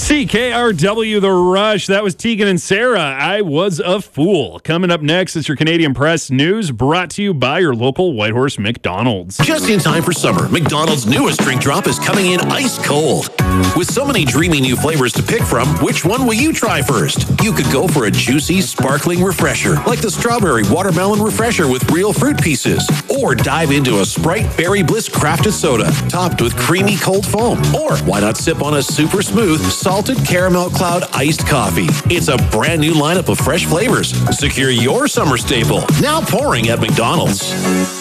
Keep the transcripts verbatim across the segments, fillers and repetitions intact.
C K R W, The Rush. That was Tegan and Sarah. I Was a Fool. Coming up next is your Canadian Press News, brought to you by your local Whitehorse McDonald's. Just in time for summer, McDonald's newest drink drop is coming in ice cold. With so many dreamy new flavors to pick from, which one will you try first? You could go for a juicy, sparkling refresher, like the Strawberry Watermelon Refresher with real fruit pieces. Or dive into a Sprite Berry Bliss crafted soda, topped with creamy cold foam. Or why not sip on a super smooth, salted caramel cloud iced coffee? It's a brand new lineup of fresh flavors. Secure your summer staple, now pouring at McDonald's.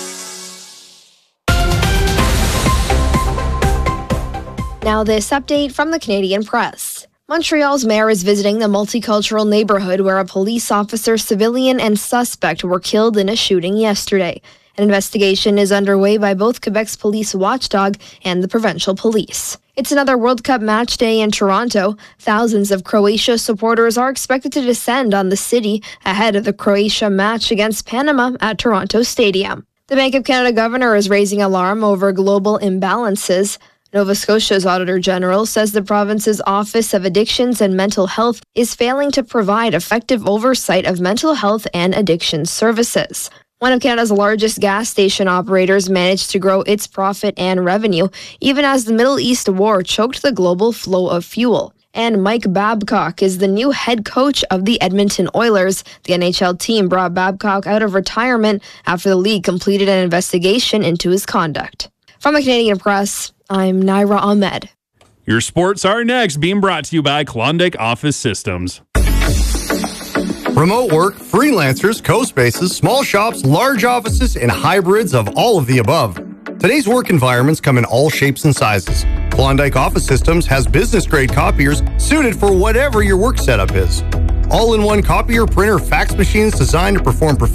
Now this update from the Canadian Press. Montreal's mayor is visiting the multicultural neighborhood where a police officer, civilian, and suspect were killed in a shooting yesterday. An investigation is underway by both Quebec's police watchdog and the provincial police. It's another World Cup match day in Toronto. Thousands of Croatia supporters are expected to descend on the city ahead of the Croatia match against Panama at Toronto Stadium. The Bank of Canada governor is raising alarm over global imbalances. Nova Scotia's Auditor General says the province's Office of Addictions and Mental Health is failing to provide effective oversight of mental health and addiction services. One of Canada's largest gas station operators managed to grow its profit and revenue, even as the Middle East war choked the global flow of fuel. And Mike Babcock is the new head coach of the Edmonton Oilers. The N H L team brought Babcock out of retirement after the league completed an investigation into his conduct. From the Canadian Press, I'm Naira Ahmed. Your sports are next, being brought to you by Klondike Office Systems. Remote work, freelancers, co-spaces, small shops, large offices, and hybrids of all of the above. Today's work environments come in all shapes and sizes. Klondike Office Systems has business-grade copiers suited for whatever your work setup is. All-in-one copier, printer, fax machines designed to perform